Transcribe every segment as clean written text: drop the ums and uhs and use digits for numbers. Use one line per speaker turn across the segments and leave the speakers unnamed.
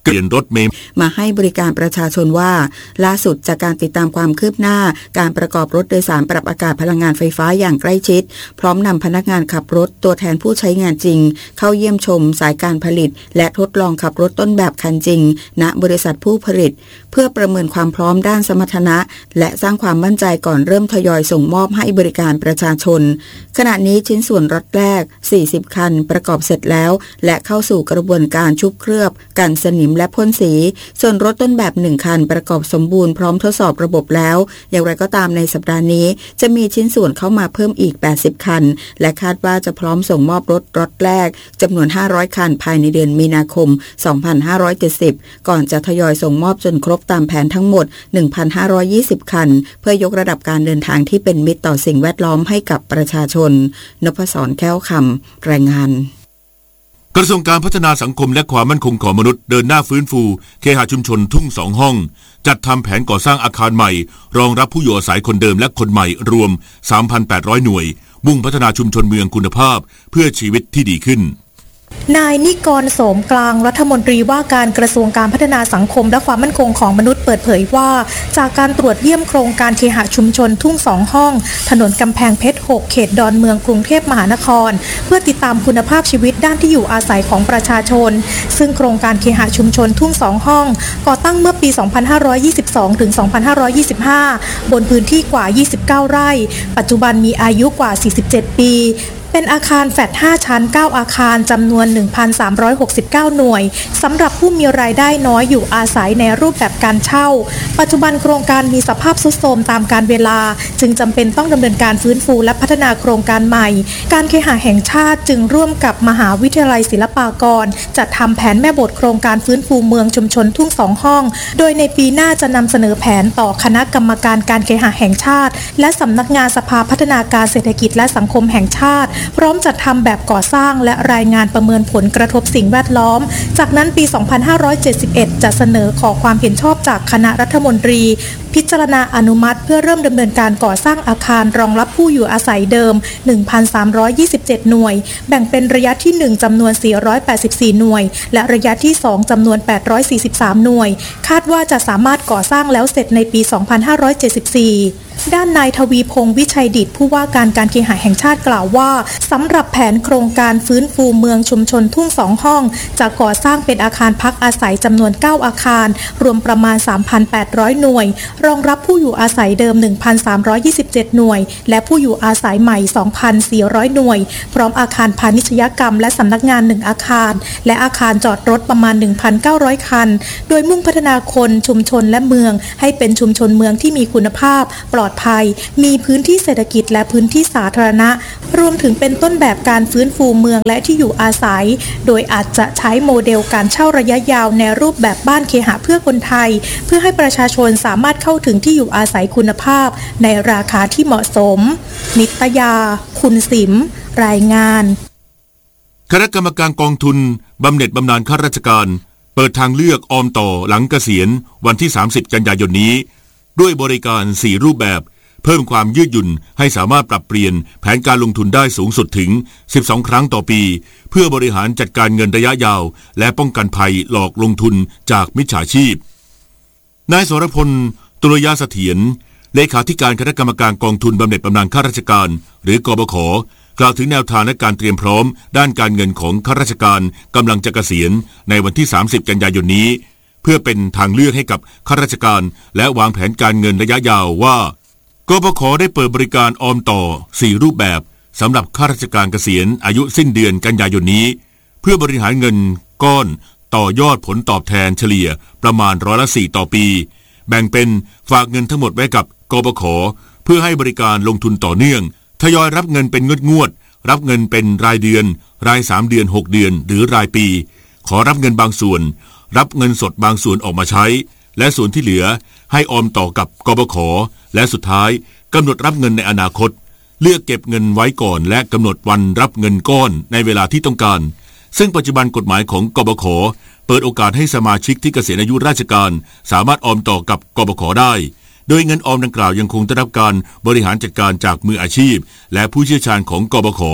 เปลี่ยนรถเมล์
มาให้บริการประชาชนว่าล่าสุดจากการติดตามความคืบหน้าการประกอบรถโดยสารปรับอากาศพลังงานไฟฟ้าอย่างใกล้ชิดพร้อมนำพนักงานขับรถตัวแทนผู้ใช้งานจริงเข้าเยี่ยมชมสายการผลิตและทดลองขับรถต้นแบบคันจริงณบริษัทผู้ผลิตเพื่อประเมินความพร้อมด้านสมรรถนะและสร้างความมั่นใจก่อนเริ่มทยอยส่งมอบให้บริการประชาชนขณะนี้ชิ้นส่วนรถแรก40คันประกอบเสร็จแล้วและเข้าสู่กระบวนการชุบเคลือบกันสนิมและพ่นสีส่วนรถต้นแบบ1คันประกอบสมบูรณ์พร้อมทดสอบระบบแล้วอย่างไรก็ตามในสัปดาห์นี้จะมีชิ้นส่วนเข้ามาเพิ่มอีก80คันและคาดว่าจะพร้อมส่งมอบรถล็อตแรกจำนวน500คันภายในเดือนมีนาคม2570ก่อนจะทยอยส่งมอบจนครบตามแผนทั้งหมด 1,520 คันเพื่อยกระดับการเดินทางที่เป็นมิตรต่อสิ่งแวดล้อมให้กับประชาชนนพศร แก้วคำรายงาน
กระทรวงการพัฒนาสังคมและความมั่นคงของมนุษย์เดินหน้าฟื้นฟูเคหะชุมชนทุ่ง2ห้องจัดทำแผนก่อสร้างอาคารใหม่รองรับผู้อยู่อาศัยคนเดิมและคนใหม่รวม 3,800 หน่วยมุ่งพัฒนาชุมชนเมืองคุณภาพเพื่อชีวิตที่ดีขึ้น
นายนิกร โสมกลางรัฐมนตรีว่าการกระทรวงการพัฒนาสังคมและความมั่นคงของมนุษย์เปิดเผยว่าจากการตรวจเยี่ยมโครงการเคหะชุมชนทุ่ง2ห้องถนนกำแพงเพชร6เขตดอนเมืองกรุงเทพมหานครเพื่อติดตามคุณภาพชีวิตด้านที่อยู่อาศัยของประชาชนซึ่งโครงการเคหะชุมชนทุ่ง2ห้องก่อตั้งเมื่อปี 2522 ถึง 2525 บนพื้นที่กว่า 29 ไร่ปัจจุบันมีอายุกว่า 47 ปีเป็นอาคารแฟลต5ชั้น9อาคารจำนวน 1,369 หน่วยสำหรับผู้มีรายได้น้อยอยู่อาศัยในรูปแบบการเช่าปัจจุบันโครงการมีสภาพทรุดโทรมตามกาลเวลาจึงจำเป็นต้องดำเนินการฟื้นฟูและพัฒนาโครงการใหม่การเคหะแห่งชาติจึงร่วมกับมหาวิทยาลัยศิลปากรจัดทำแผนแม่บทโครงการฟื้นฟูเมืองชุมชนทุ่ง2ห้องโดยในปีหน้าจะนำเสนอแผนต่อคณะกรรมการการเคหะแห่งชาติและสำนักงานสภาพัฒนาการเศรษฐกิจและสังคมแห่งชาติพร้อมจัดทำแบบก่อสร้างและรายงานประเมินผลกระทบสิ่งแวดล้อมจากนั้นปี 2571 จะเสนอขอความเห็นชอบจากคณะรัฐมนตรีพิจารณาอนุมัติเพื่อเริ่มดำเนินการก่อสร้างอาคารรองรับผู้อยู่อาศัยเดิม 1,327 หน่วยแบ่งเป็นระยะที่ 1 จำนวน 484 หน่วยและระยะที่ 2 จำนวน 843 หน่วยคาดว่าจะสามารถก่อสร้างแล้วเสร็จในปี 2574 ด้านนายทวีพงษ์วิชัยดิษฐ์ผู้ว่าการการเคหะแห่งชาติกล่าวว่าสำหรับแผนโครงการฟื้นฟูเมืองชุมชนทุ่ง2ห้องจะก่อสร้างเป็นอาคารพักอาศัยจำนวน9อาคารรวมประมาณ 3,800 หน่วยรองรับผู้อยู่อาศัยเดิม 1,327 หน่วยและผู้อยู่อาศัยใหม่ 2,400 หน่วยพร้อมอาคารพาณิชยกรรมและสำนักงาน1อาคารและอาคารจอดรถประมาณ 1,900 คันโดยมุ่งพัฒนาคนชุมชนและเมืองให้เป็นชุมชนเมืองที่มีคุณภาพปลอดภัยมีพื้นที่เศรษฐกิจและพื้นที่สาธารณะรวมถึงเป็นต้นแบบการฟื้นฟูเมืองและที่อยู่อาศัยโดยอาจจะใช้โมเดลการเช่าระยะยาวในรูปแบบบ้านเคหะเพื่อคนไทยเพื่อให้ประชาชนสามารถเข้าถึงที่อยู่อาศัยคุณภาพในราคาที่เหมาะสมนิตยาคุณสิมรายงาน
คณะกรรมการกองทุนบำเหน็จบำนาญข้าราชการเปิดทางเลือกออมต่อหลังเกษียณวันที่30 กันยายนนี้ด้วยบริการ4รูปแบบเพิ่มความยืดหยุ่นให้สามารถปรับเปลี่ยนแผนการลงทุนได้สูงสุดถึง12ครั้งต่อปีเพื่อบริหารจัดการเงินระยะยาวและป้องกันภัยหลอกลงทุนจากมิจฉาชีพนายสรพลตุลยเสถียรเลขาธิการคณะกรรมการกองทุนบำเหน็จบำนาญข้าราชการหรือกบข.กล่าวถึงแนวทางและการเตรียมพร้อมด้านการเงินของข้าราชการกำลังจะเกษียณในวันที่30 กันยายนนี้เพื่อเป็นทางเลือกให้กับข้าราชการและวางแผนการเงินระยะยาวว่ากบข.ได้เปิดบริการออมต่อ4รูปแบบสำหรับข้าราชการเกษียณอายุสิ้นเดือนกันยายนนี้เพื่อบริหารเงินก้อนต่อยอดผลตอบแทนเฉลี่ยประมาณ4%ต่อปีแบ่งเป็นฝากเงินทั้งหมดไว้กับกบข.เพื่อให้บริการลงทุนต่อเนื่องทยอยรับเงินเป็นงวดรับเงินเป็นรายเดือนราย3เดือน6เดือนหรือรายปีขอรับเงินบางส่วนรับเงินสดบางส่วนออกมาใช้และส่วนที่เหลือให้ออมต่อกับกบข.และสุดท้ายกำหนดรับเงินในอนาคตเลือกเก็บเงินไว้ก่อนและกำหนดวันรับเงินก้อนในเวลาที่ต้องการซึ่งปัจจุบันกฎหมายของกบข.เปิดโอกาสให้สมาชิกที่เกษียณอายุราชการสามารถออมต่อกับกบข.ได้โดยเงินออมดังกล่าวยังคงได้รับการบริหารจัดการจากมืออาชีพและผู้เชี่ยวชาญของกบข.พ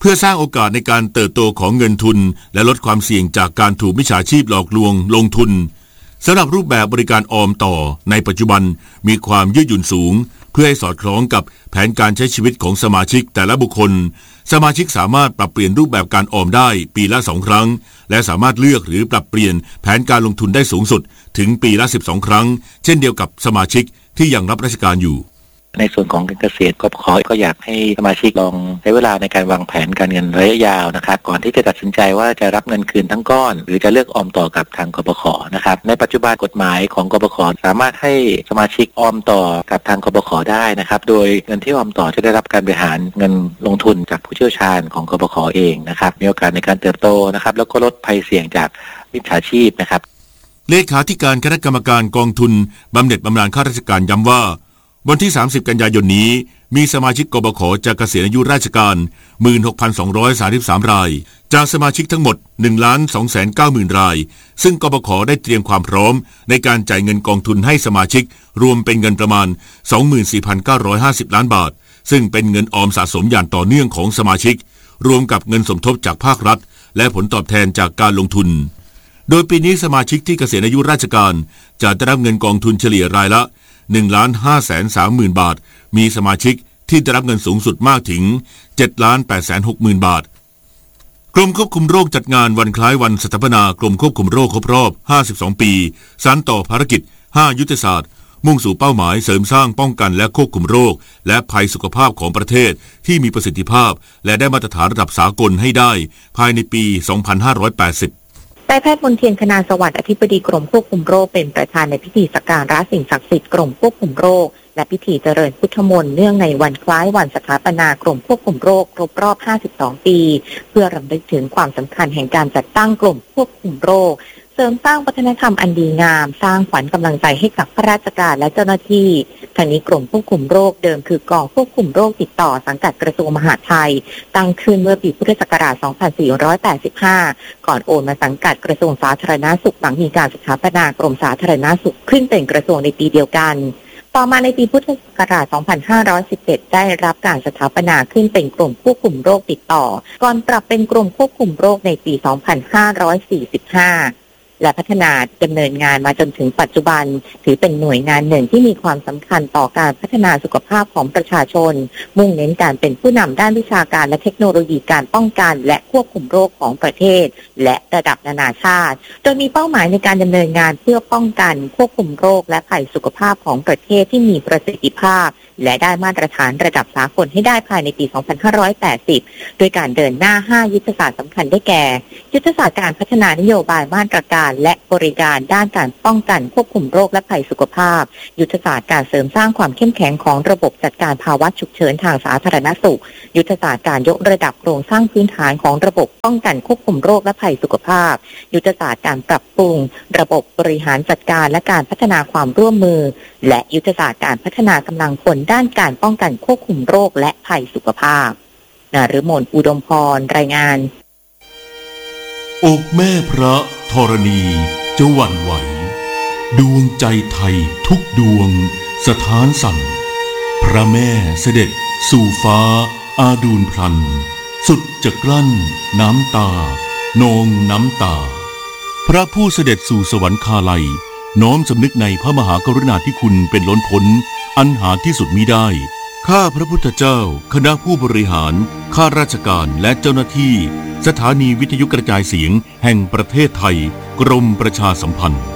เพื่อสร้างโอกาสในการเติบโตของเงินทุนและลดความเสี่ยงจากการถูกมิจฉาชีพหลอกลวงลงทุนสำหรับรูปแบบบริการออมต่อในปัจจุบันมีความยืดหยุ่นสูงเพื่อให้สอดคล้องกับแผนการใช้ชีวิตของสมาชิกแต่ละบุคคลสมาชิกสามารถปรับเปลี่ยนรูปแบบการออมได้ปีละ2 ครั้งและสามารถเลือกหรือปรับเปลี่ยนแผนการลงทุนได้สูงสุดถึงปีละ12 ครั้งเช่นเดียวกับสมาชิกที่ยังรับราชการอยู่
ในส่วนของการเกษตรก็อยากให้สมาชิกลองใช้เวลาในการวางแผนการเงินระยะยาวนะครับก่อนที่จะตัดสินใจว่าจะรับเงินคืนทั้งก้อนหรือจะเลือกออมต่อกับทางกปข.นะครับในปัจจุบันกฎหมายของกปข.สามารถให้สมาชิกออมต่อกับทางกปข.ได้นะครับโดยเงินที่ออมต่อจะได้รับการบริหารเงินลงทุนจากผู้เชี่ยวชาญของกปข.เองนะครับมีโอกาสในการเติบโตนะครับแล้วก็ลดภัยเสี่ยงจากมิจฉาชีพนะครับ
เลขาธิการคณะกรรมการกองทุนบำเหน็จบำนาญข้าราชการย้ำว่าวันที่30กันยายนนี้มีสมาชิกกปข.จะเกษียณอายุราชการ 16,233 รายจากสมาชิกทั้งหมด 1,290,000 รายซึ่งกปข.ได้เตรียมความพร้อมในการจ่ายเงินกองทุนให้สมาชิกรวมเป็นเงินประมาณ 24,950 ล้านบาทซึ่งเป็นเงินออมสะสมอย่างต่อเนื่องของสมาชิกรวมกับเงินสมทบจากภาครัฐและผลตอบแทนจากการลงทุนโดยปีนี้สมาชิกที่เกษียณอายุราชการจะได้รับเงินกองทุนเฉลี่ยรายละ1,530,000 บาทมีสมาชิกที่ได้รับเงินสูงสุดมากถึง 7,860,000 บาทกรมควบคุมโรคจัดงานวันคล้ายวันสถาปนากรมควบคุมโรคครบรอบ52 ปีสานต่อภารกิจ5ยุทธศาสตร์มุ่งสู่เป้าหมายเสริมสร้างป้องกันและควบคุมโรคและภัยสุขภาพของประเทศที่มีประสิทธิภาพและได้มาตรฐานระดับสากลให้ได้ภายในปี 2580
นายแพทย์มนเทียนคณาสวัสดิ์อธิบดีกรมควบคุมโรคเป็นประธานในพิธีสักการะสิ่งศักดิ์สิทธิ์กรมควบคุมโรคและพิธีเจริญพุทธมนต์เนื่องในวันคล้ายวันสถาปนากรมควบคุมโรคครบรอบ52 ปีเพื่อรำลึกถึงความสำคัญแห่งการจัดตั้งกรมควบคุมโรคเสริมสร้างวัฒนธรรมอันดีงามสร้างขวัญกำลังใจให้กับข้าราชการและเจ้าหน้าที่ทางนี้กรมควบคุมโรคเดิมคือกองควบคุมโรคติดต่อสังกัดกระทรวงมหาดไทยตั้งขึ้นเมื่อปีพุทธศักราช 2485 ก่อนโอนมาสังกัดกระทรวงสาธารณสุขหลังมีการสถาปนากรมสาธารณสุขขึ้นเป็นกระทรวงในปีเดียวกันต่อมาในปีพุทธศักราช 2517 ได้รับการสถาปนาขึ้นเป็นกรมควบคุมโรคติดต่อก่อนปรับเป็นกรมควบคุมโรคในปี 2545และพัฒนาดำเนินงานมาจนถึงปัจจุบันถือเป็นหน่วยงานหนึ่งที่มีความสำคัญต่อการพัฒนาสุขภาพของประชาชนมุ่งเน้นการเป็นผู้นำด้านวิชาการและเทคโนโลยีการป้องกันและควบคุมโรคของประเทศและระดับนานาชาติโดยมีเป้าหมายในการดำเนินงานเพื่อป้องกันควบคุมโรคและภัยสุขภาพของประเทศที่มีประสิทธิภาพและได้มาตรฐานระดับสากลให้ได้ภายในปี 2580 โดยการเดินหน้า 5 ยุทธศาสตร์สำคัญได้แก่ยุทธศาสตร์การพัฒนานโยบายมาตรการและบริการด้านการป้องกันควบคุมโรคและภัยสุขภาพยุทธศาสตร์การเสริมสร้างความเข้มแข็งของระบบจัดการภาวะฉุกเฉินทางสาธารณสุขยุทธศาสตร์การยกระดับโครงสร้างพื้นฐานของระบบป้องกันควบคุมโรคและภัยสุขภาพยุทธศาสตร์การปรับปรุงระบบบริหารจัดการและการพัฒนาความร่วมมือและยุทธศาสตร์การพัฒนากำลังคนด้านการป้องกันควบคุมโรคและภัยสุขภาพนฤมลอุดมพรรายงาน
อกแม่พระธรณีจะหวั่นไหวดวงใจไทยทุกดวงสถานสั่นพระแม่เสด็จสู่ฟ้าอาดูลพลันสุดจะกลั้นน้ำตานองน้ำตาพระผู้เสด็จสู่สวรรคาลัยน้อมสำนึกในพระมหากรุณาธิคุณเป็นล้นพ้นอันหาที่สุดมิได้ข้าพระพุทธเจ้าคณะผู้บริหารข้าราชการและเจ้าหน้าที่สถานีวิทยุกระจายเสียงแห่งประเทศไทยกรมประชาสัมพันธ์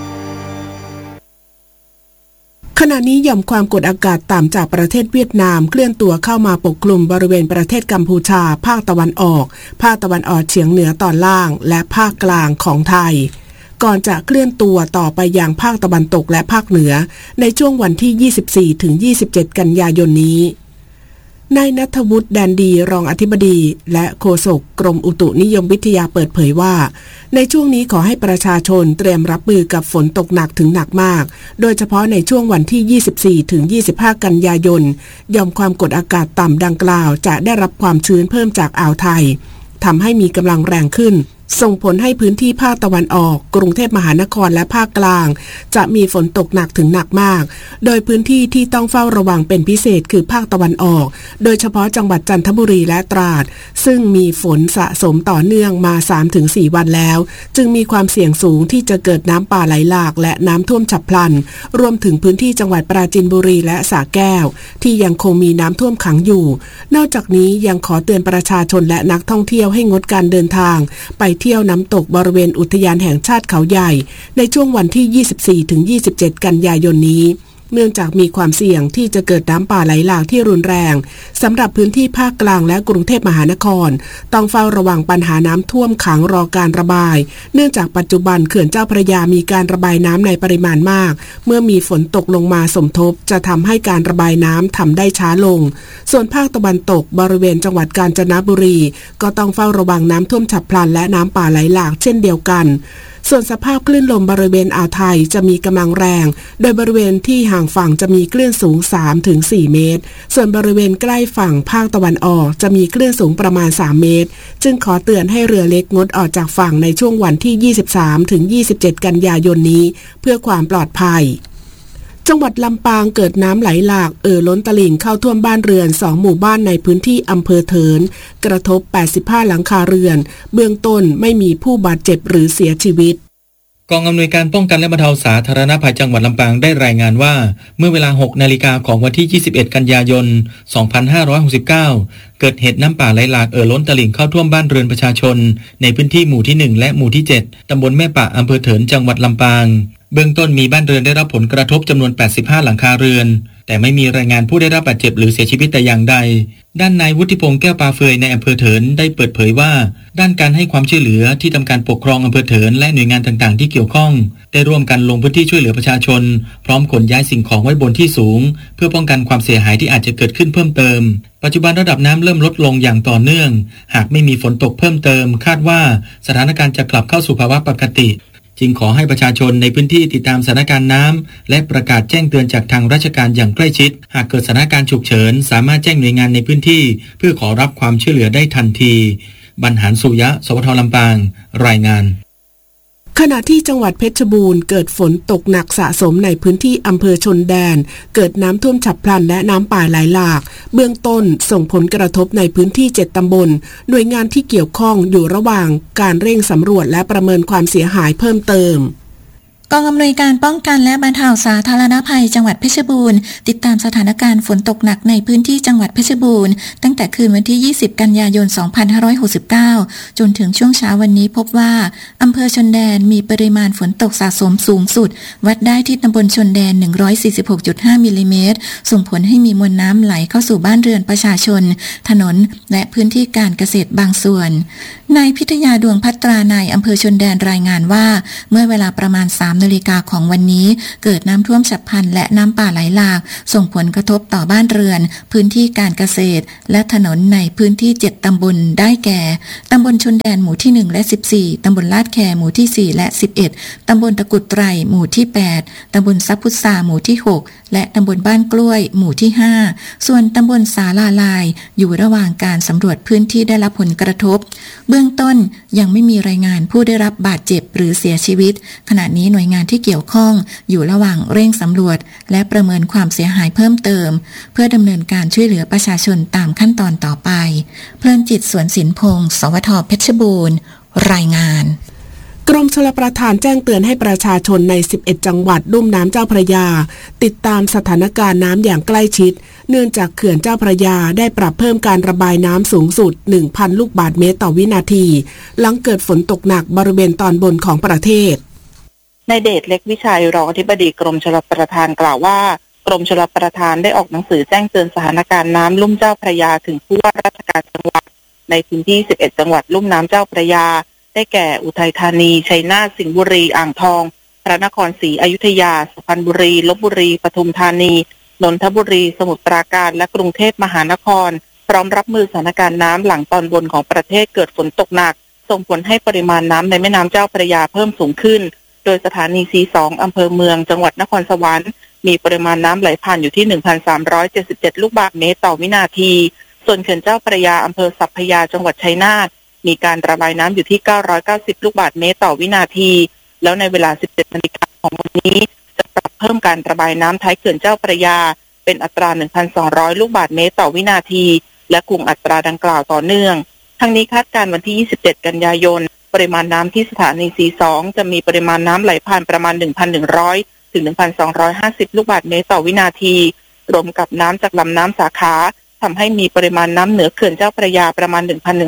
ขณะนี้หย่อมความกดอากาศต่ำจากประเทศเวียดนามเคลื่อนตัวเข้ามาปกคลุมบริเวณประเทศกัมพูชาภาคตะวันออกภาคตะวันออกเฉียงเหนือตอนล่างและภาคกลางของไทยก่อนจะเคลื่อนตัวต่อไปยังภาคตะวันตกและภาคเหนือในช่วงวันที่ 24-27 กันยายนนี้นายณัฐวุฒิแดนดีรองอธิบดีและโฆษกกรมอุตุนิยมวิทยาเปิดเผยว่าในช่วงนี้ขอให้ประชาชนเตรียมรับมือกับฝนตกหนักถึงหนักมากโดยเฉพาะในช่วงวันที่ 24-25 กันยายนหย่อมความกดอากาศต่ำดังกล่าวจะได้รับความชื้นเพิ่มจากอ่าวไทยทำให้มีกำลังแรงขึ้นส่งผลให้พื้นที่ภาคตะวันออกกรุงเทพมหานครและภาคกลางจะมีฝนตกหนักถึงหนักมากโดยพื้นที่ที่ต้องเฝ้าระวังเป็นพิเศษคือภาคตะวันออกโดยเฉพาะจังหวัดจันทบุรีและตราดซึ่งมีฝนสะสมต่อเนื่องมา 3-4 วันแล้วจึงมีความเสี่ยงสูงที่จะเกิดน้ำป่าไหลหลากและน้ำท่วมฉับพลันรวมถึงพื้นที่จังหวัดปราจีนบุรีและสระแก้วที่ยังคงมีน้ำท่วมขังอยู่นอกจากนี้ยังขอเตือนประชาชนและนักท่องเที่ยวให้งดการเดินทางไปเที่ยวน้ำตกบริเวณอุทยานแห่งชาติเขาใหญ่ในช่วงวันที่ 24-27 กันยายนนี้เนื่องจากมีความเสี่ยงที่จะเกิดน้ำป่าไหลหลากที่รุนแรงสำหรับพื้นที่ภาคกลางและกรุงเทพมหานครต้องเฝ้าระวังปัญหาน้ำท่วมขังรอการระบายเนื่องจากปัจจุบันเขื่อนเจ้าพระยามีการระบายน้ำในปริมาณมากเมื่อมีฝนตกลงมาสมทบจะทำให้การระบายน้ำทำได้ช้าลงส่วนภาคตะวันตกบริเวณจังหวัดกาญจนบุรีก็ต้องเฝ้าระวังน้ำท่วมฉับพลันและน้ำป่าไหลหลากเช่นเดียวกันส่วนสภาพคลื่นลมบริเวณอ่าวไทยจะมีกำลังแรงโดยบริเวณที่ห่างฝั่งจะมีคลื่นสูง 3-4 เมตรส่วนบริเวณใกล้ฝั่งภาคตะวันออกจะมีคลื่นสูงประมาณ3เมตรจึงขอเตือนให้เรือเล็กงดออกจากฝั่งในช่วงวันที่ 23-27 กันยายนนี้เพื่อความปลอดภัยจังหวัดลำปางเกิดน้ำไหลหลากล้นตลิ่งเข้าท่วมบ้านเรือน2หมู่บ้านในพื้นที่อำเภอเถินกระทบ85หลังคาเรือนเบื้องต้นไม่มีผู้บาดเจ็บหรือเสียชีวิต
กองอำนวยการป้องกันและบรรเทาสาธารณภัยจังหวัดลำปางได้รายงานว่าเมื่อเวลา 6 นาฬิกาของวันที่ 21 กันยายน 2569 เกิดเหตุน้ำป่าไหลหลากล้นตลิ่งเข้าท่วมบ้านเรือนประชาชนในพื้นที่หมู่ที่1และหมู่ที่7ตำบลแม่ปะอำเภอเถินจังหวัดลำปางเบื้องต้นมีบ้านเรือนได้รับผลกระทบจำนวน85หลังคาเรือนแต่ไม่มีรายงานผู้ได้รับบาดเจ็บหรือเสียชีวิตแต่อย่างใดด้านนายวุฒิพงษ์แก้วปาเฟยในอำเภอเถินได้เปิดเผยว่าด้านการให้ความช่วยเหลือที่ทำการปกครองอำเภอเถินและหน่วยงานต่างๆที่เกี่ยวข้องได้ร่วมกันลงพื้นที่ช่วยเหลือประชาชนพร้อมขนย้ายสิ่งของไว้บนที่สูงเพื่อป้องกันความเสียหายที่อาจจะเกิดขึ้นเพิ่มเติมปัจจุบันระดับน้ำเริ่มลดลงอย่างต่อเนื่องหากไม่มีฝนตกเพิ่มเติมคาดว่าสถานการณ์จะกลับเข้าสู่ภาวะปกติจึงขอให้ประชาชนในพื้นที่ติดตามสถานการณ์น้ำและประกาศแจ้งเตือนจากทางราชการอย่างใกล้ชิดหากเกิดสถานการณ์ฉุกเฉินสามารถแจ้งหน่วยงานในพื้นที่เพื่อขอรับความช่วยเหลือได้ทันทีบรรหารสุยะสวทลำปางรายงาน
ขณะที่จังหวัดเพชรบูรณ์เกิดฝนตกหนักสะสมในพื้นที่อำเภอชนแดนเกิดน้ำท่วมฉับพลันและน้ำป่าไหลหลากเบื้องต้นส่งผลกระทบในพื้นที่7ตำบลหน่วยงานที่เกี่ยวข้องอยู่ระหว่างการเร่งสำรวจและประเมินความเสียหายเพิ่มเติม
กองอำนวยการป้องกันและบรรเทาสาธารณภัยจังหวัดเพชรบูรณ์ติดตามสถานการณ์ฝนตกหนักในพื้นที่จังหวัดเพชรบูรณ์ตั้งแต่คืนวันที่ 20 กันยายน 2569 จนถึงช่วงเช้าวันนี้พบว่าอำเภอชนแดนมีปริมาณฝนตกสะสมสูงสุดวัดได้ที่ตำบลชนแดน 146.5 มิลลิเมตรส่งผลให้มีมวลน้ำไหลเข้าสู่บ้านเรือนประชาชนถนนและพื้นที่การเกษตรบางส่วนนายพิทยาดวงพัตรานายอำเภอชนแดนรายงานว่าเมื่อเวลาประมาณ 3 นาฬิกาของวันนี้เกิดน้ำท่วมฉับพลันและน้ำป่าไหลหลากส่งผลกระทบต่อบ้านเรือนพื้นที่การเกษตรและถนนในพื้นที่7ตำบลได้แก่ตำบลชนแดนหมู่ที่1และ14ตำบลลาดแคหมู่ที่4และ11ตำบลตะกุดไตรหมู่ที่8ตำบลซับพุทราหมู่ที่6และตำบลบ้านกล้วยหมู่ที่5ส่วนตำบลสาลาลายอยู่ระหว่างการสำรวจพื้นที่ได้รับผลกระทบเบื้องต้นยังไม่มีรายงานผู้ได้รับบาดเจ็บหรือเสียชีวิตขณะนี้หน่วยงานที่เกี่ยวข้องอยู่ระหว่างเร่งสำรวจและประเมินความเสียหายเพิ่มเติมเพื่อดำเนินการช่วยเหลือประชาชนตามขั้นตอนต่อไปเพลินจิตสวนสินพงศ์สวท.เพชรบูรณ์รายงาน
กรมชลประทานแจ้งเตือนให้ประชาชนใน11จังหวัดลุ่มน้ำเจ้าพระยาติดตามสถานการณ์น้ำอย่างใกล้ชิดเนื่องจากเขื่อนเจ้าพระยาได้ปรับเพิ่มการระบายน้ำสูงสุด 1,000 ลูกบาศก์เมตรต่อวินาทีหลังเกิดฝนตกหนักบริเวณตอนบนของประเทศ
นายเดชเล็กวิชัยรองอธิบดีกรมชลประทานกล่าวว่ากรมชลประทานได้ออกหนังสือแจ้งเตือนสถานการณ์น้ำลุ่มเจ้าพระยาถึงผู้ว่าราชการจังหวัดในพื้นที่11จังหวัดลุ่มน้ำเจ้าพระยาได้แก่อุทัยธานีชัยนาทสิงห์บุรีอ่างทองพระนครศรีอยุธยาสุพรรณบุรีลพบุรีปทุมธานีนนทบุรีสมุทรปราการและกรุงเทพมหานครพร้อมรับมือสถานการณ์น้ำหลังตอนบนของประเทศเกิดฝนตกหนักส่งผลให้ปริมาณน้ำในแม่น้ำเจ้าพระยาเพิ่มสูงขึ้นโดยสถานี C2 อำเภอเมืองจังหวัดนครสวรรค์มีปริมาณน้ำไหลผ่านอยู่ที่ 1,377 ลูกบาศก์เมตรต่อวินาทีส่วนเขื่อนเจ้าพระยาอำเภอสัพพยาจังหวัดชัยนาท
มีการระบายน้ำอยู่ที่990ลูกบาศก์เมตรต่อวินาทีแล้วในเวลา 17 นาฬิกาของวันนี้จะปรับเพิ่มการระบายน้ำท้ายเขื่อนเจ้าพระยาเป็นอัตรา 1,200 ลูกบาศก์เมตรต่อวินาทีและคงอัตราดังกล่าวต่อเนื่องทั้งนี้คาดการณ์วันที่ 27 กันยายนปริมาณน้ำที่สถานี C2 จะมีปริมาณน้ำไหลผ่านประมาณ 1,100 ถึง 1,250 ลูกบาศก์เมตรต่อวินาทีรวมกับน้ำจากลำน้ำสาขาทำให้มีปริมาณน้ำเหนือเขื่อนเจ้าพระยาประมาณ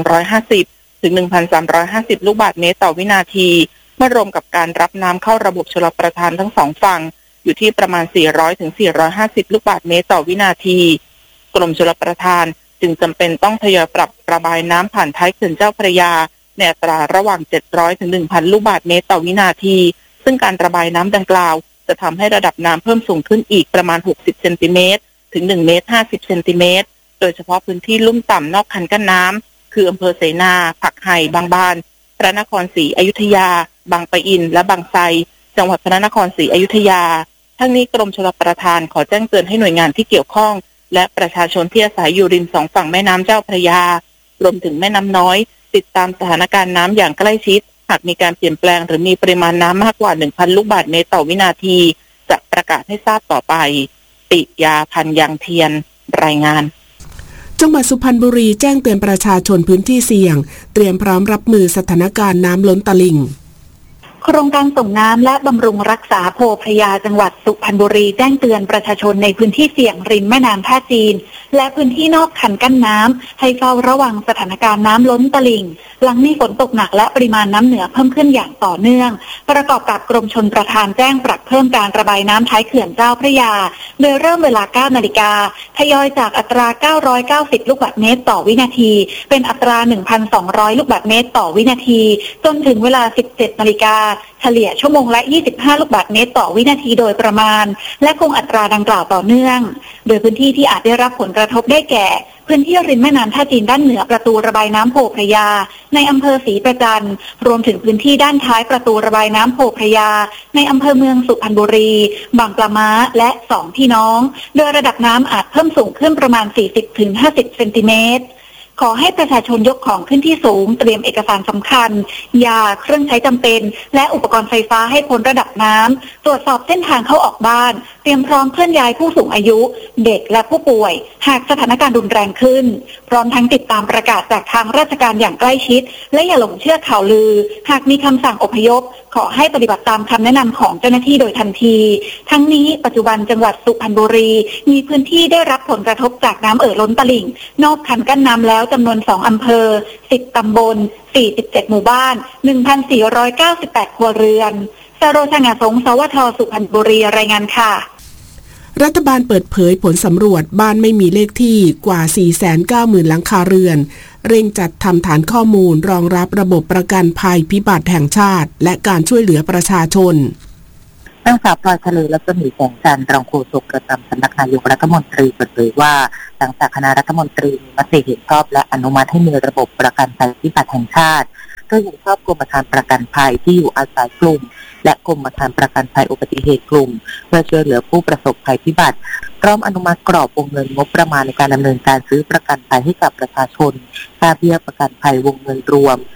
1,150 ถึง 1,350 ลูกบาศก์เมตรต่อวินาทีเมื่อรวมกับการรับน้ำเข้าระบบชลประทานทั้งสองฝั่งอยู่ที่ประมาณ 400 ถึง 450 ลูกบาศก์เมตรต่อวินาทีกรมชลประทานจึงจำเป็นต้องทยอยปรับระบายน้ำผ่านท้ายเขื่อนเจ้าพระยาในอัตราระหว่าง 700 ถึง 1,000 ลูกบาศก์เมตรต่อวินาทีซึ่งการระบายน้ำดังกล่าวจะทำให้ระดับน้ำเพิ่มสูงขึ้นอีกประมาณ 60 เซนติเมตรถึง 1 เมตร 50 เซนติเมตรโดยเฉพาะพื้นที่ลุ่มต่ำนอกคันกั้นน้ำคืออำเภอเสนาผักไห่บางบานพระนครศรีอยุธยาบางปะอินและบางไทรจังหวัดพระนครศรีอยุธยาทั้งนี้กรมชลประทานขอแจ้งเตือนให้หน่วยงานที่เกี่ยวข้องและประชาชนที่อาศัยอยู่ริมสองฝั่งแม่น้ำเจ้าพระยารวมถึงแม่น้ำน้อยติดตามสถานการณ์น้ำอย่างใกล้ชิดหากมีการเปลี่ยนแปลงหรือมีปริมาณน้ำมากกว่า 1,000 ลูกบาศก์เมตรต่อวินาทีจะประกาศให้ทราบต่อไปปิยาพันธ์ยังเทียนรายงาน
จังหวัดสุพรรณบุรีแจ้งเตือนประชาชนพื้นที่เสี่ยงเตรียมพร้อมรับมือสถานการณ์น้ำล้นตลิ่ง
โครงการส่งน้ำและบำรุงรักษาโพพระยาจังหวัดสุพรรณบุรีแจ้งเตือนประชาชนในพื้นที่เสี่ยงริมแม่น้ำท่าจีนและพื้นที่นอกคันกั้นน้ำให้เฝ้าระวังสถานการณ์น้ำล้นตลิ่งหลังมีฝนตกหนักและปริมาณน้ำเหนือเพิ่มขึ้นอย่างต่อเนื่องประกอบกับกรมชลประทานแจ้งปรับเพิ่มการระบายน้ำท้ายเขื่อนเจ้าพระยาโดยเริ่มเวลา 9 นาฬิกาทยอยจากอัตรา 990 ลูกบาศก์เมตรต่อวินาทีเป็นอัตรา 1,200 ลูกบาศก์เมตรต่อวินาทีจนถึงเวลา 17 นาฬิกาเฉลี่ยชั่วโมงละ 25 ลูกบาศก์เมตรต่อวินาทีโดยประมาณและคงอัตราดังกล่าวต่อเนื่องโดยพื้นที่ที่อาจได้รับผลกระทบได้แก่พื้นที่ริมแม่น้ำท่าจีนด้านเหนือประตูระบายน้ำโพพระยาในอำเภอศรีประจันรวมถึงพื้นที่ด้านท้ายประตูระบายน้ำโพพระยาในอำเภอเมืองสุพรรณบุรีบางปะม้าและสองพี่น้องโดยระดับน้ำอาจเพิ่มสูงขึ้นประมาณ 40-50 เซนติเมตรขอให้ประชาชนยกของขึ้นที่สูงเตรียมเอกสารสำคัญยาเครื่องใช้จำเป็นและอุปกรณ์ไฟฟ้าให้พ้นระดับน้ำตรวจสอบเส้นทางเข้าออกบ้านเตรียมพร้อมเคลื่อนย้ายผู้สูงอายุเด็กและผู้ป่วยหากสถานการณ์รุนแรงขึ้นพร้อมทั้งติดตามประกาศจากทางราชการอย่างใกล้ชิดและอย่าหลงเชื่อข่าวลือหากมีคำสั่งอพยพขอให้ปฏิบัติตามคำแนะนำของเจ้าหน้าที่โดยทันทีทั้งนี้ปัจจุบันจังหวัดสุพรรณบุรีมีพื้นที่ได้รับผลกระทบจากน้ำล้นตลิ่งนอกคันกั้นน้ำแล้วจำนวน2 อำเภอ10 ตำบล47 หมู่บ้าน 1,498 ครัวเรือนสโรชงาสงสวทสุพรรณบุรีรายงานค่ะ
รัฐบาลเปิดเผยผลสำรวจบ้านไม่มีเลขที่กว่า 490,000 หลังคาเรือนเร่งจัดทำฐานข้อมูลรองรับระบบประกันภัยพิบัติแห่งชาติและการช่วยเหลือประชาชน
นางสาวพลอยทะเลและก็มีแสงจันทร์รองโฆษกประจำสำนักนายกรัฐมนตรีเปิดเผยว่าหลังจากคณะรัฐมนตรีมีมติเห็นชอบและอนุมัติให้มีระบบประกันภัยพิบัติแห่งชาติก็ยังชอบกรมธรรม์ประกันภัยที่อยู่อาศัยกลุ่มและกรมธรรม์ประกันภัยอุบัติเหตุกลุ่มเพื่อช่วยเหลือผู้ประสบภัยพิบัติพร้อมอนุมัติกรอบวงเงินงบประมาณในการดำเนินการซื้อประกันภัยให้กับประชาชนค่าเบี้ยประกันภัยวงเงินรวม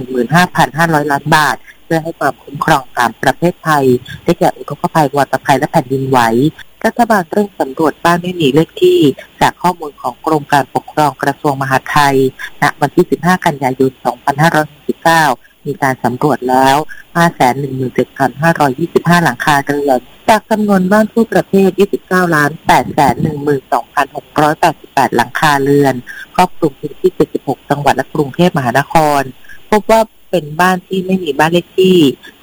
15,500 ล้านบาทเพื่อให้ความคุ้มครอง3ประเภทภัยได้แก่อุทกภัยวาตภัยและแผ่นดินไหวรัฐบาลเร่งสำรวจบ้านไม่มีเลขที่จากข้อมูลของกรมการปกครองกระทรวงมหาดไทยณวันที่15 กันยายน 2569มีการสำรวจแล้ว 517,525 หลังคาเรือนจากจำนวนบ้านทั่วประเทศ 29,812,688 หลังคาเรือนครอบคลุมพื้นที่76จังหวัดและกรุงเทพมหานครพบว่าเป็นบ้านที่ไม่มีบ้านเลขที่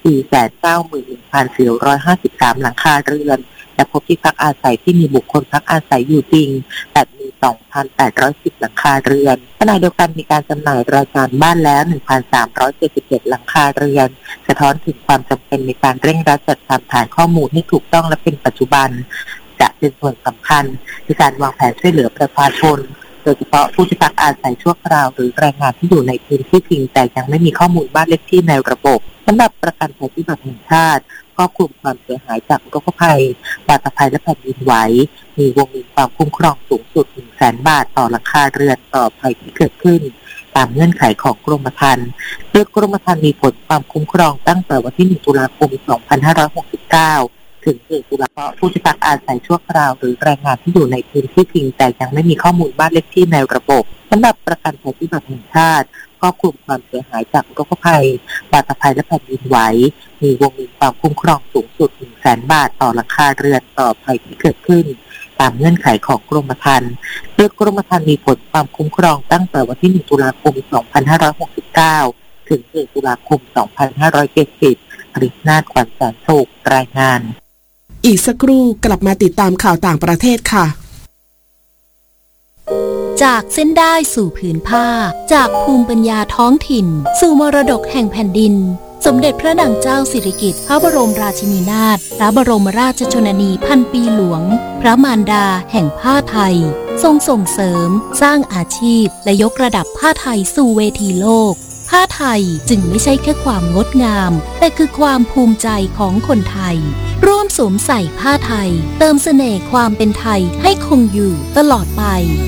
491,453 หลังคาเรือนและพบที่พักอาศัยที่มีบุคคลพักอาศัยอยู่จริงแต่มี 2,810 หลังคาเรือนขณะเดียวกันมีการจำหน่ายรายการบ้านแล้ว 1,377 หลังคาเรือนสะท้อนถึงความจำเป็นในการเร่งรัดจัดทำฐานข้อมูลให้ถูกต้องและเป็นปัจจุบันจะเป็นส่วนสำคัญในการวางแผนช่วยเหลือประชาชนโดยเฉพาะผู้ที่พักอาศัยชั่วคราวหรือแรงงานที่อยู่ในพื้นที่จริงแต่ยังไม่มีข้อมูลบ้านเลขที่ในระบบสำหรับประกันภัยพิบัติแห่งชาติครอบคลุมความเสียหายจากอุทกภัยวาตภัยและแผ่นดินไหวมีวงเงินความคุ้มครองสูงสุด 100,000 บาทต่อหลังคาเรือนต่อภัยที่เกิดขึ้นตตามเงื่อนไขของกรมธรรม์โดยกรมธรรม์มีผลความคุ้มครองตั้งแต่วันที่1 ตุลาคม 2569 ถึง1 ตุลาคมผู้ที่พักอาศัยชั่วคราวหรือแรงงานที่อยู่ในพื้นที่จริงแต่ยังไม่มีข้อมูลบ้านเลขที่ในระบบสำหรับประกันภัยพิบัติแห่งชาติครอบคลุมความเสียหายจากอุทกภัยบาตภัยและแผ่นดินไหวมีวงเงินความคุ้มครองสูงสุด 100,000 บาทต่อหลังคาเรือนต่อภัยที่เกิดขึ้นตามเงื่อนไขของกรมธรรม์โดยกรมธรรม์มีผลความคุ้มครองตั้งแต่วันที่1 ตุลาคม 2569 ถึง1 ตุลาคม 2570 ปริศนาถ ขวัญแสนโศกรายงาน
อีกสักครู่กลับมาติดตามข่าวต่างประเทศค่ะ
จากเส้นได้สู่ผืนผ้าจากภูมิปัญญาท้องถิ่นสู่มรดกแห่งแผ่นดินสมเด็จพระนางเจ้าสิริกิติ์พระบรมราชินีนาถพระบรมราชชนนีพันปีหลวงพระมารดาแห่งผ้าไทยทรงส่งเสริมสร้างอาชีพและยกระดับผ้าไทยสู่เวทีโลกผ้าไทยจึงไม่ใช่แค่ความงดงามแต่คือความภูมิใจของคนไทยร่วมสวมใส่ผ้าไทยเติมเสน่ห์ความเป็นไทยให้คงอยู่ตลอดไป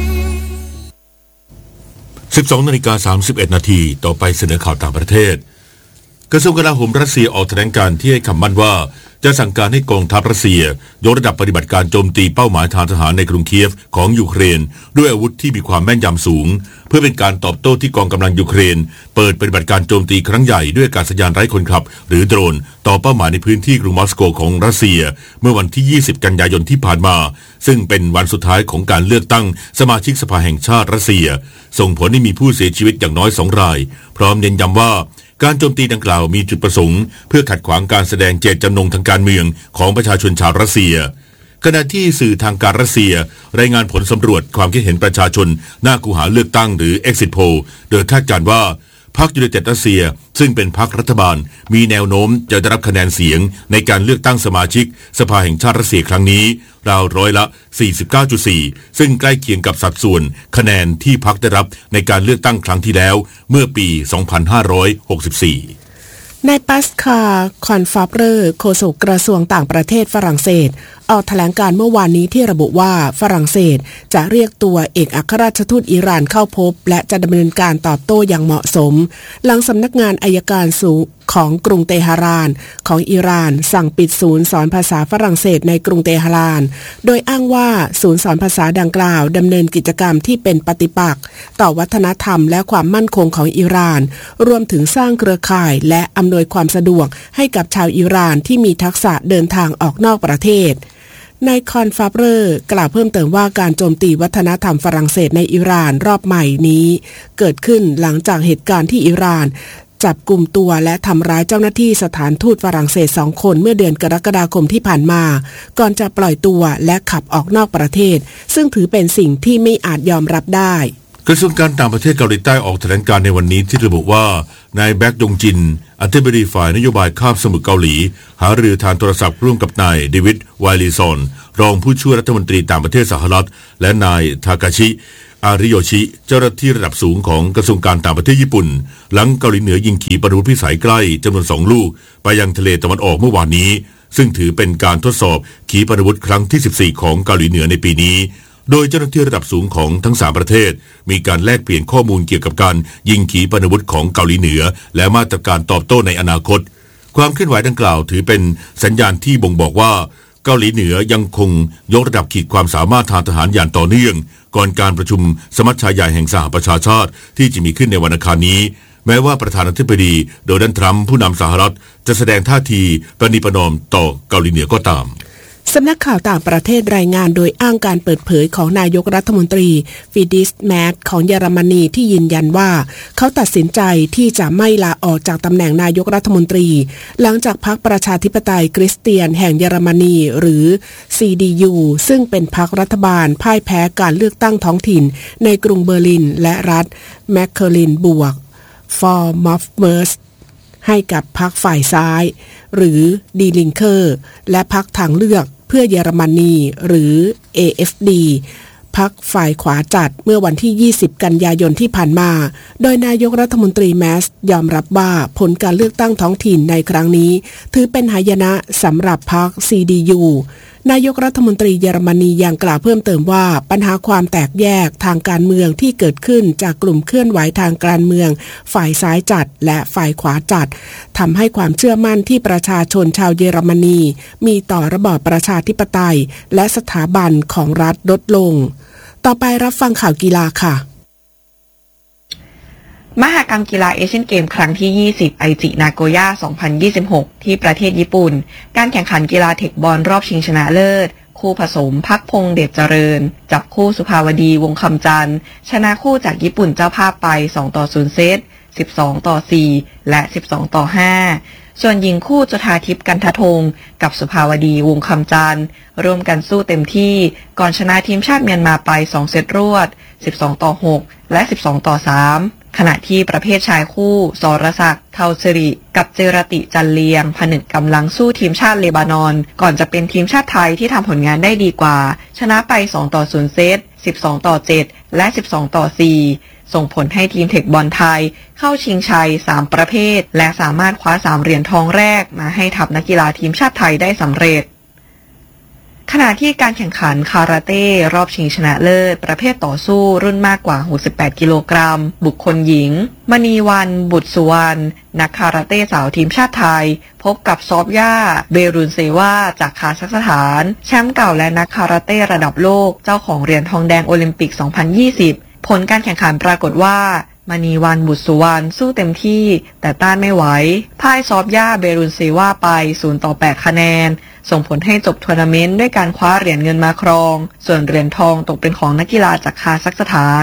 12:31 นาทีต่อไปเสนอข่าวต่างประเทศกระทรวงกลาโหมรัสเซียออกแถลงการที่ให้คำมั่นว่าจะสั่งการให้กองทัพรัสเซียยกระดับปฏิบัติการโจมตีเป้าหมายทางทหารในกรุงเคียฟของยูเครนด้วยอาวุธที่มีความแม่นยำสูงเพื่อเป็นการตอบโต้ที่กองกำลังยูเครนเปิดปฏิบัติการโจมตีครั้งใหญ่ด้วยอากาศยานไร้คนขับหรือโดรนต่อเป้าหมายในพื้นที่กรุงมอสโกของรัสเซียเมื่อวันที่20 กันยายนที่ผ่านมาซึ่งเป็นวันสุดท้ายของการเลือกตั้งสมาชิกสภาแห่งชาติรัสเซียส่งผลให้มีผู้เสียชีวิตอย่างน้อย2 รายพร้อมเน้นย้ำว่าการโจมตีดังกล่าวมีจุดประสงค์เพื่อขัดขวางการแสดงเจตจำนงทางการเมืองของประชาชนชาวรัสเซียขณะที่สื่อทางการรัสเซียรายงานผลสำรวจความคิดเห็นประชาชนหน้าคูหาเลือกตั้งหรือ Exit Poll โดยคาดการณ์ว่าพรรคยูไนเต็ดรัสเซียซึ่งเป็นพรรครัฐบาลมีแนวโน้มจะได้รับคะแนนเสียงในการเลือกตั้งสมาชิกสภาแห่งชาติรัสเซียครั้งนี้ราวร้อยละ 49.4 ซึ่งใกล้เคียงกับสัดส่วนคะแนนที่พรรคได้รับในการเลือกตั้งครั้งที่แล้วเมื่อปี 2564
นายปัสคาคอนฟาเรอร์โฆษกกระทรวงต่างประเทศฝรั่งเศสออกแถลงการเมื่อวานนี้ที่ระบุว่าฝรั่งเศสจะเรียกตัวเอกอัครราชทูตอิหร่านเข้าพบและจะดำเนินการตอบโต้อย่างเหมาะสมหลังสำนักงานอัยการสูงของกรุงเตหะรานของอิหร่านสั่งปิดศูนย์สอนภาษาฝรั่งเศสในกรุงเตหะรานโดยอ้างว่าศูนย์สอนภาษาดังกล่าวดำเนินกิจกรรมที่เป็นปฏิปักษ์ต่อวัฒนธรรมและความมั่นคงของอิหร่านรวมถึงสร้างเครือข่ายและอำนวยความสะดวกให้กับชาวอิหร่านที่มีทักษะเดินทางออกนอกประเทศนายคอนฟาเรอร์กล่าวเพิ่มเติมว่าการโจมตีวัฒนธรรมฝรั่งเศสในอิหร่านรอบใหม่นี้เกิดขึ้นหลังจากเหตุการณ์ที่อิหร่านจับกุมตัวและทำร้ายเจ้าหน้าที่สถานทูตฝรั่งเศส2 คนเมื่อเดือนกรกฎาคมที่ผ่านมาก่อนจะปล่อยตัวและขับออกนอกประเทศซึ่งถือเป็นสิ่งที่ไม่อาจยอมรับได้
กระทรวงการต่างประเทศเกาหลีใต้ออกแถลงการในวันนี้ที่ระบุว่านายแบ็กยงจินอธิบดีฝ่ายนโยบายคาบสมุทรเกาหลีหารือทางโทรศัพท์ร่วมกับนายเดวิดไวลีซอนรองผู้ช่วยรัฐมนตรีต่างประเทศสหรัฐและนายทากาชิอาริโยชิเจ้าหน้าที่ระดับสูงของกระทรวงการต่างประเทศญี่ปุ่นหลังเกาหลีเหนือยิงขีปนาวุธพิสัยใกล้จำนวน2 ลูกไปยังทะเลตะวันออกเมื่อวานนี้ซึ่งถือเป็นการทดสอบขีปนาวุธครั้งที่14ของเกาหลีเหนือในปีนี้โดยเจ้าหน้าที่ระดับสูงของทั้ง3ประเทศมีการแลกเปลี่ยนข้อมูลเกี่ยวกับการยิงขีปนาวุธของเกาหลีเหนือและมาตรการตอบโต้ในอนาคตความเคลื่อนไหวดังกล่าวถือเป็นสัญญาณที่บ่งบอกว่าเกาหลีเหนือยังคงยกระดับขีดความสามารถทางทหารอย่างต่อเนื่องก่อนการประชุมสมัชชาใหญ่แห่งสหประชาชาติที่จะมีขึ้นในวันอังคารนี้แม้ว่าประธานาธิบดีโดนัลด์ทรัมป์ผู้นำสหรัฐจะแสดงท่าทีประนีประนอมต่อเกาหลีเหนือก็ตาม
สำนักข่าวต่างประเทศรายงานโดยอ้างการเปิดเผยของนายกรัฐมนตรีฟิดิสแมทของเยอรมนีที่ยืนยันว่าเขาตัดสินใจที่จะไม่ลาออกจากตำแหน่งนายกรัฐมนตรีหลังจากพรรคประชาธิปไตยคริสเตียนแห่งเยอรมนีหรือ CDU ซึ่งเป็นพรรครัฐบาลพ่ายแพ้การเลือกตั้งท้องถิ่นในกรุงเบอร์ลินและรัฐแมคเคอลินบวกฟอร์มอฟเมอร์สให้กับพรรคฝ่ายซ้ายหรือดีลิงเคอร์และพรรคทางเลือกเพื่อเยอรมนีหรือ AFD พรรคฝ่ายขวาจัดเมื่อวันที่20 กันยายนที่ผ่านมาโดยนายกรัฐมนตรีแมสยอมรับว่าผลการเลือกตั้งท้องถิ่นในครั้งนี้ถือเป็นหายนะสำหรับพรรค CDU นายกรัฐมนตรีเยอรมนียังกล่าวเพิ่มเติมว่าปัญหาความแตกแยกทางการเมืองที่เกิดขึ้นจากกลุ่มเคลื่อนไหวทางการเมืองฝ่ายซ้ายจัดและฝ่ายขวาจัดทำให้ความเชื่อมั่นที่ประชาชนชาวเยอรมนีมีต่อระบอบประชาธิปไตยและสถาบันของรัฐลดลงต่อไปรับฟังข่าวกีฬาค่ะ
มหกรรมกีฬาเอเชียนเกมครั้งที่20ไอจินาโกย่า2026ที่ประเทศญี่ปุ่นการแข่งขันกีฬาเทคบอลรอบชิงชนะเลิศคู่ผสมภักพงษ์เดชเจริญจับคู่สุภาวดีวงคำจันทร์ชนะคู่จากญี่ปุ่นเจ้าภาพไป2-0 เซต12-4และ12-5ส่วนหญิงคู่จุฑาทิพย์กันทธงกับสุภาวดีวงคำจันทร์ร่วมกันสู้เต็มที่ก่อนชนะทีมชาติเมียนมาไป2 เซตรวด12-6และ12-3ขณะที่ประเภทชายคู่สรศักดิ์เทาสิริกับเจรติจันเลียงผนึกกำลังสู้ทีมชาติเลบานอนก่อนจะเป็นทีมชาติไทยที่ทำผลงานได้ดีกว่าชนะไป2-0 เซต12-7และ12-4ส่งผลให้ทีมเทคบอลไทยเข้าชิงชัย3ประเภทและสามารถคว้า3เหรียญทองแรกมาให้ทัพนักกีฬาทีมชาติไทยได้สำเร็จขณะที่การแข่งขันคาราเต้รอบชิงชนะเลิศประเภทต่อสู้รุ่นมากกว่า68กิโลกรัมบุคคลหญิงมณีวรรณบุตรสุวรรณนักคาราเต้สาวทีมชาติไทยพบกับซอฟย่าเบรุนเซวาจากคาซัคสถานแชมป์เก่าและนักคาราเต้ระดับโลกเจ้าของเหรียญทองแดงโอลิมปิก2020ผลการแข่งขันปรากฏว่ามณีวรรณบุตรสุวรรณสู้เต็มที่แต่ต้านไม่ไหวพ่ายซอฟย่าเบรุนเซวาไป0-8คะแนนส่งผลให้จบทัวร์นาเมนต์ด้วยการคว้าเหรียญเงินมาครองส่วนเหรียญทองตกเป็นของนักกีฬาจากคาซัคสถาน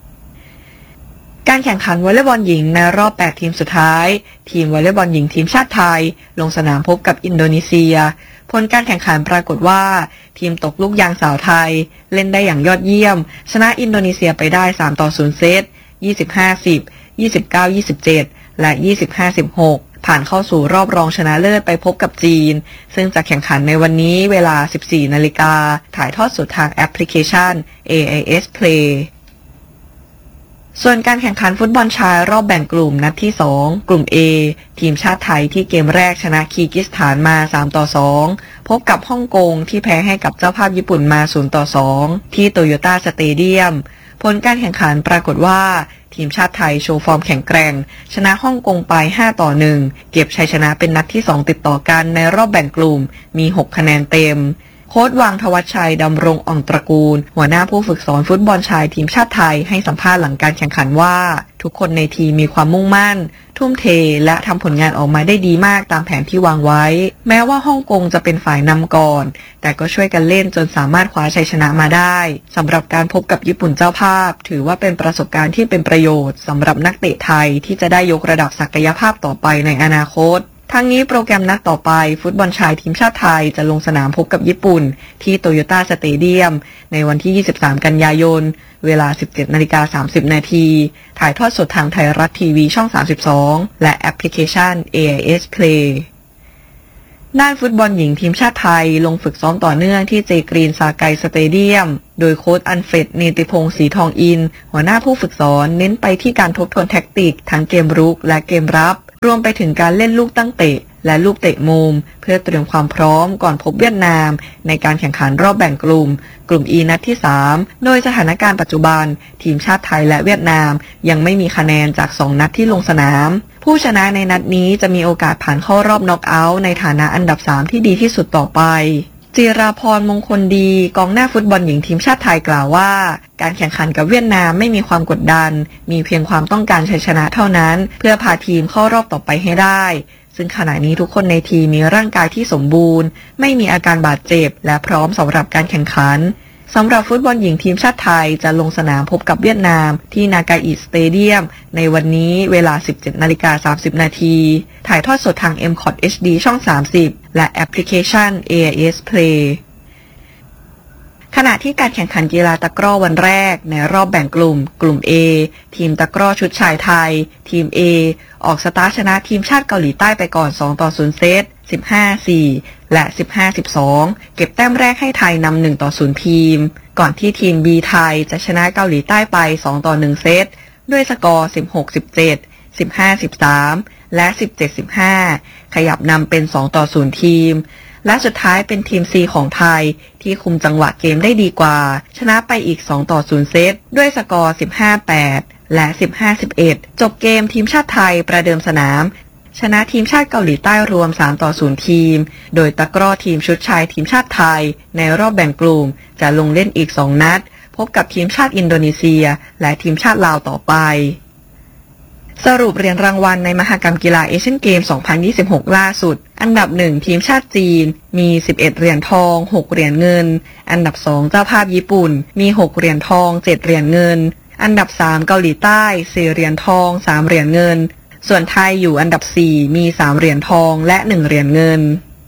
การแข่งขันวอลเลย์บอลหญิงในรอบ8ทีมสุดท้ายทีมวอลเลย์บอลหญิงทีมชาติไทยลงสนามพบกับอินโดนีเซียผลการแข่งขันปรากฏว่าทีมตกลูกยางสาวไทยเล่นได้อย่างยอดเยี่ยมชนะอินโดนีเซียไปได้3-0 เซต25-10 29-27 และ 25-16 ผ่านเข้าสู่รอบรองชนะเลิศไปพบกับจีนซึ่งจะแข่งขันในวันนี้เวลา 14 นาฬิกาถ่ายทอดสดทางแอปพลิเคชัน AIS Play ส่วนการแข่งขันฟุตบอลชายรอบแบ่งกลุ่มนัดที่2กลุ่ม A ทีมชาติไทยที่เกมแรกชนะคีร์กิสถานมา3-2พบกับฮ่องกงที่แพ้ให้กับเจ้าภาพญี่ปุ่นมา0-2ที่โตโยต้าสเตเดียมผลการแข่งขันปรากฏว่าทีมชาติไทยโชว์ฟอร์มแข็งแกร่งชนะฮ่องกงไป5-1เก็บชัยชนะเป็นนัดที่2ติดต่อกันในรอบแบ่งกลุ่มมี6คะแนนเต็มโค้ชวังธวัชชัยดำรงอ่องตระกูลหัวหน้าผู้ฝึกสอนฟุตบอลชายทีมชาติไทยให้สัมภาษณ์หลังการแข่งขันว่าทุกคนในทีมมีความมุ่งมั่นทุ่มเทและทำผลงานออกมาได้ดีมากตามแผนที่วางไว้แม้ว่าฮ่องกงจะเป็นฝ่ายนำก่อนแต่ก็ช่วยกันเล่นจนสามารถคว้าชัยชนะมาได้สำหรับการพบกับญี่ปุ่นเจ้าภาพถือว่าเป็นประสบการณ์ที่เป็นประโยชน์สำหรับนักเตะไทยที่จะได้ยกระดับศักยภาพต่อไปในอนาคตทั้งนี้โปรแกรมนัดต่อไปฟุตบอลชายทีมชาติไทยจะลงสนามพบกับญี่ปุ่นที่โตโยต้าสเตเดียมในวันที่23กันยายนเวลา 17:30 น.ถ่ายทอดสดทางไทยรัฐทีวีช่อง32และแอปพลิเคชัน AIS Play ด้านฟุตบอลหญิงทีมชาติไทยลงฝึกซ้อมต่อเนื่องที่เจกรีนซาไกสเตเดียมโดยโค้ชอันเฟรดเนติพงศ์ศรีทองอินหัวหน้าผู้ฝึกสอนเน้นไปที่การทบทวนแท็กติกทั้งเกมรุกและเกมรับรวมไปถึงการเล่นลูกตั้งเตะและลูกเตะมุมเพื่อเตรียมความพร้อมก่อนพบเวียดนามในการแข่งขันรอบแบ่งกลุ่ม E นัดที่3โดยสถานการณ์ปัจจุบันทีมชาติไทยและเวียดนามยังไม่มีคะแนนจาก2นัดที่ลงสนามผู้ชนะในนัดนี้จะมีโอกาสผ่านเข้ารอบน็อกเอาท์ในฐานะอันดับ3ที่ดีที่สุดต่อไปจิราพรมงคลดีกองหน้าฟุตบอลหญิงทีมชาติไทยกล่าวว่าการแข่งขันกับเวียดนามไม่มีความกดดันมีเพียงความต้องการชัยชนะเท่านั้นเพื่อพาทีมเข้ารอบต่อไปให้ได้ซึ่งขณะนี้ทุกคนในทีมมีร่างกายที่สมบูรณ์ไม่มีอาการบาดเจ็บและพร้อมสำหรับการแข่งขันสำหรับฟุตบอลหญิงทีมชาติไทยจะลงสนามพบกับเวียดนามที่นากาอิสเตเดียมในวันนี้เวลา 17:30 น.ถ่ายทอดสดทาง MCOT HD ช่อง30และแอปพลิเคชัน AIS Play ขณะที่การแข่งขันกีฬาตะกร้อวันแรกในรอบแบ่งกลุ่ม A ทีมตะกร้อชุดชายไทยทีม A ออกสตาร์ทชนะทีมชาติเกาหลีใต้ไปก่อน2-0 เซต15-4 และ 15-12 เก็บแต้มแรกให้ไทยนำ1-0 ทีมก่อนที่ทีม B ไทยจะชนะเกาหลีใต้ไป2-1 เซตด้วยสกอร์ 16-17 15-13 และ 17-15 ขยับนำเป็น2-0 ทีมและสุดท้ายเป็นทีม C ของไทยที่คุมจังหวะเกมได้ดีกว่าชนะไปอีก2-0 เซตด้วยสกอร์ 15-8 และ 15-11 จบเกมทีมชาติไทยประเดิมสนามชนะทีมชาติเกาหลีใต้รวม 3-0 ทีมโดยตะกร้อทีมชุดชายทีมชาติไทยในรอบแบ่งกลุ่มจะลงเล่นอีก2 นัดพบกับทีมชาติอินโดนีเซียและทีมชาติลาวต่อไปสรุปเหรียญรางวัลในมหกรรมกีฬาเอเชียนเกม 2026 ล่าสุดอันดับ 1 ทีมชาติจีนมี 11 เหรียญทอง 6 เหรียญเงินอันดับ 2 เจ้าภาพญี่ปุ่นมี 6 เหรียญทอง 7 เหรียญเงินอันดับ 3 เกาหลีใต้ 4 เหรียญทอง 3 เหรียญเงินส่วนไทยอยู่อันดับ 4 มี 3 เหรียญทองและ 1 เหรียญเงิน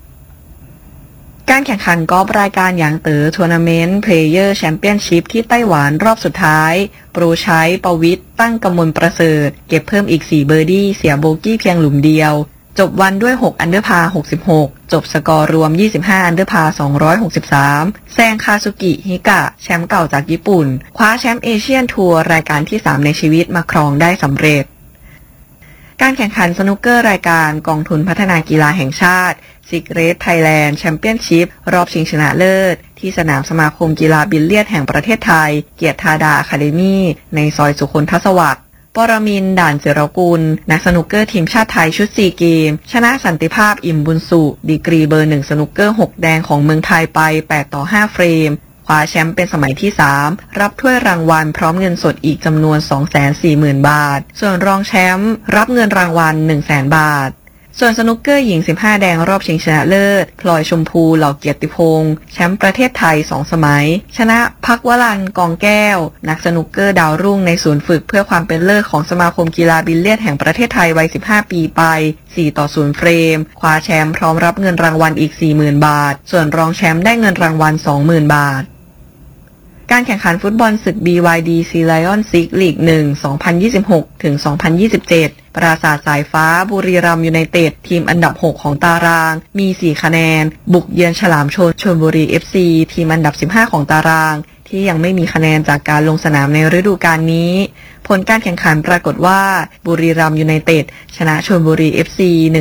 การแข่งขันกอล์ฟรายการหยางเต๋อทัวร์นาเมนต์เพลเยอร์แชมเปี้ยนชิพที่ไต้หวันรอบสุดท้ายโปรชัยประวิตรตั้งกมลประเสริฐเก็บเพิ่มอีก4เบอร์ดี้เสียโบกี้เพียงหลุมเดียวจบวันด้วย6อันเดอร์พาร์66จบสกอร์รวม25อันเดอร์พาร์263แซงคาซุกิฮิกะแชมป์เก่าจากญี่ปุ่นคว้าแชมป์เอเชียนทัวร์รายการที่3ในชีวิตมาครองได้สำเร็จการแข่งขันสนุกเกอร์รายการกองทุนพัฒนากีฬาแห่งชาติSecret Thailand Championship รอบชิงชนะเลิศที่สนามสมาคมกีฬาบิลเลียดแห่งประเทศไทยเกียรติธาดาอะคาเดมี่ในซอยสุคนทศวรรษปรมินทร์ด่านเจรกุลนักสนุกเกอร์ทีมชาติไทยชุด4เกมชนะสันติภาพอิ่มบุญสุดีกรีเบอร์1สนุกเกอร์6แดงของเมืองไทยไป8-5 เฟรมคว้าแชมป์เป็นสมัยที่3รับถ้วยรางวัลพร้อมเงินสดอีกจำนวน 240,000 บาทส่วนรองแชมป์รับเงินรางวัล 100,000 บาทส่วนสนุกเกอร์หญิง15แดงรอบชิงชนะเลิศพลอยชมพูเหล่าเกียรติพงษ์แชมป์ประเทศไทย2 สมัยชนะภักวรัญกองแก้วนักสนุกเกอร์ดาวรุ่งในศูนย์ฝึกเพื่อความเป็นเลิศของสมาคมกีฬาบิลเลียดแห่งประเทศไทยวัย15 ปีไป4-0 เฟรมคว้าแชมป์พร้อมรับเงินรางวัลอีก 40,000 บาทส่วนรองแชมป์ได้เงินรางวัล 20,000 บาทการแข่งขันฟุตบอลศึก BYD Sea Lions League 1 2026 ถึง 2027 ปราสาทสายฟ้าบุรีรัมย์ยูไนเต็ดทีมอันดับ 6 ของตารางมี 4 คะแนนบุกเยือนฉลามชลชลบุรี FC ทีมอันดับ 15 ของตารางที่ยังไม่มีคะแนนจากการลงสนามในฤดูกาลนี้ผลการแข่งขันปรากฏว่าบุรีรัมย์ยูไนเต็ดชนะชลบุรี FC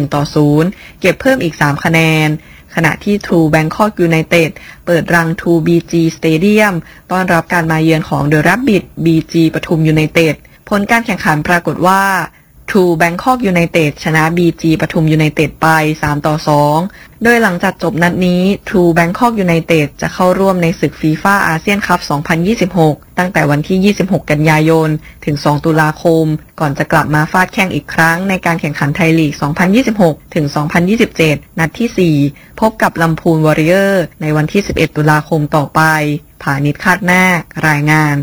1-0 เก็บเพิ่มอีก 3 คะแนนขณะที่ True Bangkok United เปิดรัง True BG Stadium ต้อนรับการมาเยือนของ The Rabbit BG ปทุมยูไนเต็ดผลการแข่งขันปรากฏว่า True Bangkok United ชนะ BG ปทุมยูไนเต็ดไป 3-2 โดยหลังจากจบนัดนี้ True Bangkok United จะเข้าร่วมในศึก FIFA อาเซียนคัพ 2026 ตั้งแต่วันที่ 26 กันยายน ถึง 2 ตุลาคม ก่อนจะกลับมาฟาดแข่งอีกครั้งในการแข่งขันไทยลีก 2026 ถึง 2027 นัดที่ 4 พบกับลำพูนวอริเออร์ในวันที่ 11 ตุลาคมต่อไปผานิช คาดนาครายงาน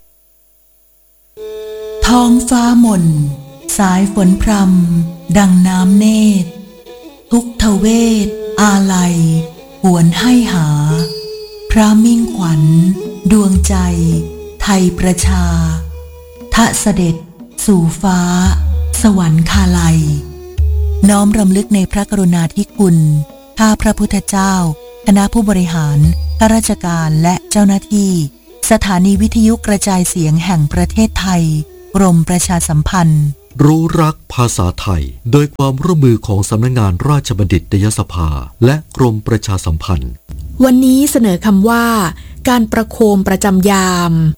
ท้องฟ้ามนสายฝนพรำดังน้ำเนตรทุกทเวศอาลัยหวนให้หาพระมิ่งขวัญดวงใจไทยประชาทะเสด็จสู่ฟ้าสวรรคาลัยน้อมรำลึกในพระกรุณาธิคุณข้าพระพุทธเจ้าคณะผู้บริหารข้าราชการและเจ้าหน้าที่สถานีวิทยุกระจายเสียงแห่งประเทศไทยกรมประชาสัมพันธ์
รู้รักภาษาไทยโดยความร่วมมือของสำนักงานราชบัณฑิตยสภาและกรมประชาสัมพันธ์
วันนี้เสนอคำว่าการประโคมประจำยาม